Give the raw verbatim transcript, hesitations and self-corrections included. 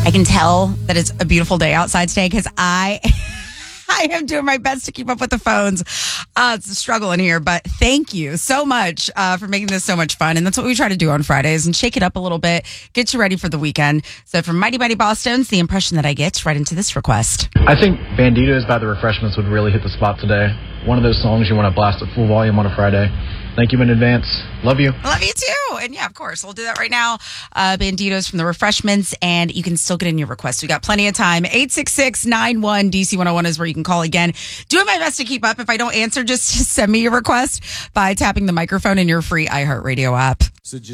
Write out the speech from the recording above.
I can tell that it's a beautiful day outside today because I... I am doing my best to keep up with the phones. Uh, it's a struggle in here, but thank you so much uh, for making this so much fun. And that's what we try to do on Fridays and shake it up a little bit, get you ready for the weekend. So from Mighty Mighty Boston's, the impression that I get right into this request. I think Banditos by the Refreshments would really hit the spot today. One of those songs you want to blast at full volume on a Friday. Thank you in advance. Love you. Love you too. And yeah, of course, we'll do that right now. Uh, Banditos from the Refreshments, and you can still get in your requests. We got plenty of time. eight six six, nine one, D C one oh one is where you can call again. Doing my best to keep up. If I don't answer, just send me your request by tapping the microphone in your free iHeartRadio app. So just